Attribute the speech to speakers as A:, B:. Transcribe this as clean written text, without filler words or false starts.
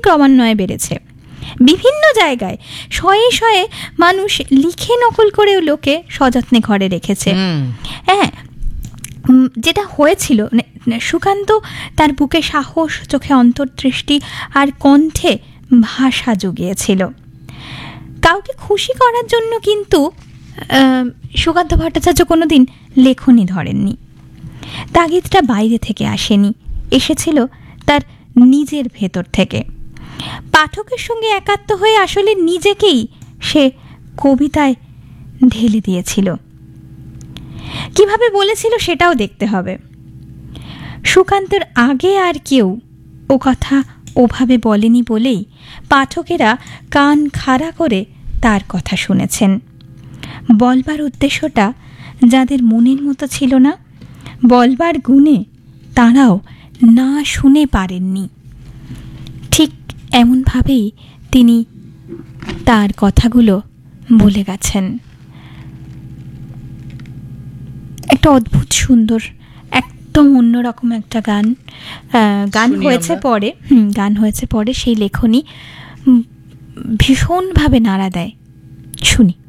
A: ক্রমান্বয়ে বেড়েছে। বিভিন্ন জায়গায় শয়ে শয়ে মানুষ লিখে নকল করেও লোকে সযত্নে ঘরে রেখেছে। হ্যাঁ, যেটা হয়েছিল, সুকান্ত তার বুকে সাহস, চোখে অন্তর্দৃষ্টি আর কণ্ঠে ভাষা জুগিয়েছিল। কাউকে খুশি করার জন্য কিন্তু সুকান্ত ভট্টাচার্য কোনোদিন লেখনী ধরেননি। তাগিদটা বাইরে থেকে আসেনি, এসেছিল তার নিজের ভেতর থেকে। পাঠকের সঙ্গে একাত্ম হয়ে আসলে নিজেকেই সে কবিতায় ঢেলে দিয়েছিল। কিভাবে বলেছিল সেটাও দেখতে হবে। সুকান্তের আগে আর কেউ ও কথা ওভাবে বলেনি বলেই পাঠকেরা কান খাড়া করে তার কথা শুনেছেন। বলবার উদ্দেশ্যটা যাদের মনের মতো ছিল না, বলবার গুণে তাঁরাও না শুনে পারেননি। ঠিক এমনভাবেই তিনি তার কথাগুলো বলে গেছেন। একটা অদ্ভুত সুন্দর, একদম অন্যরকম একটা গান হয়েছে পরে সেই লেখনী ভীষণভাবে নাড়া দেয়। শুনি।